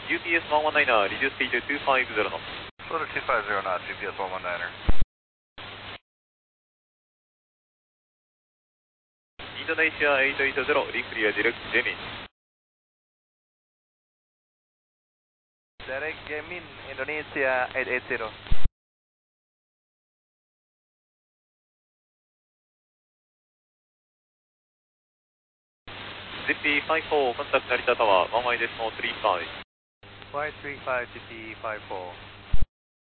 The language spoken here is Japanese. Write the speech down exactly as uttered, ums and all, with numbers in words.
ユーティーエスいちいちきゅう、reduce speed toにひゃくごじゅう knots. Slow to two five zero knots, U P S one one niner. インドネシアはちはちゼロ、リクリアディレクトジェミン。 Direct Jamin, Indonesia eight eight zero. Zippy ファイブフォー、contact 成田タワー、ワンワイデシモスリーファイブ。 Y three five G P five four.